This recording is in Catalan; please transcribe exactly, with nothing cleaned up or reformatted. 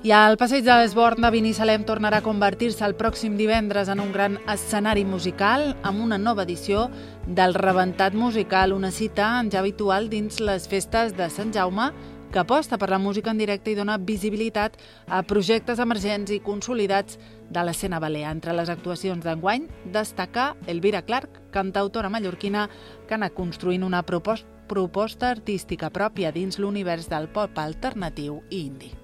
I el Passeig de l'Esborn de Binissalem tornarà a convertir-se el pròxim divendres en un gran escenari musical amb una nova edició del Rebentat Musical, una cita ja habitual dins les festes de Sant Jaume, que aposta per la música en directe i dona visibilitat a projectes emergents i consolidats de l'escena balear. Entre les actuacions d'enguany destaca Elvira Clark, cantautora mallorquina que ha anat construint una proposta, proposta artística pròpia dins l'univers del pop alternatiu i indie.